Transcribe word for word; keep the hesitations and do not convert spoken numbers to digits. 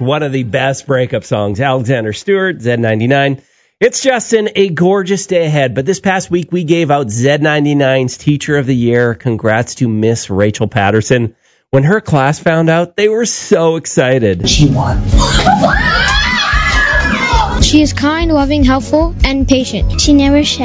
One of the best breakup songs. Alexander Stewart, Z ninety-nine. It's Justin, a gorgeous day ahead. But this past week, we gave out Z ninety-nine's Teacher of the Year. Congrats to Miss Rachel Patterson. When her class found out, they were so excited. She won. She is kind, loving, helpful, and patient. She never shouts.